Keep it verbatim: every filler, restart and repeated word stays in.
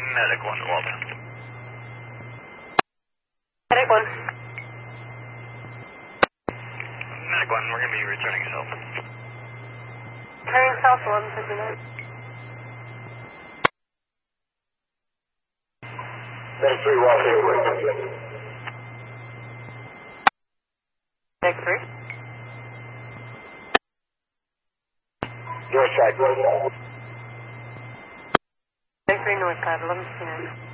Medic one, Walter. Medic one. Medic one, we're going to be returning south. Turning south eleven fifty-nine. Medic three, Walter. Medic three. North side. Medic three, north side, eleven fifty-nine.